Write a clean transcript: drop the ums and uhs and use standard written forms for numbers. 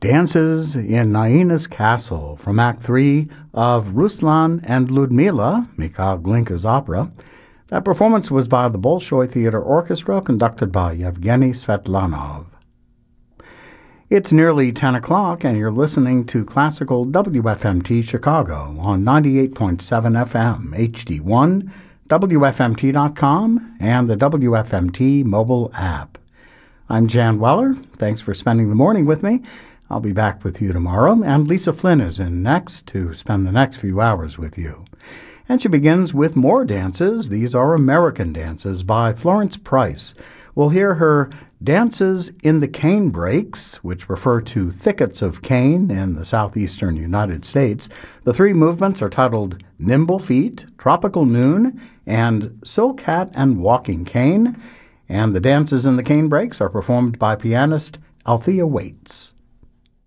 Dances in Naina's Castle from Act 3 of Ruslan and Ludmila, Mikhail Glinka's opera. That performance was by the Bolshoi Theater Orchestra, conducted by Yevgeny Svetlanov. It's nearly 10 o'clock, and you're listening to Classical WFMT Chicago on 98.7 FM, HD1, WFMT.com, and the WFMT mobile app. I'm Jan Weller. Thanks for spending the morning with me. I'll be back with you tomorrow, and Lisa Flynn is in next to spend the next few hours with you. And she begins with more dances. These are American dances by Florence Price. We'll hear her Dances in the Cane Breaks, which refer to thickets of cane in the southeastern United States. The three movements are titled Nimble Feet, Tropical Noon, and Silk Hat and Walking Cane. And the dances in the cane breaks are performed by pianist Althea Waits.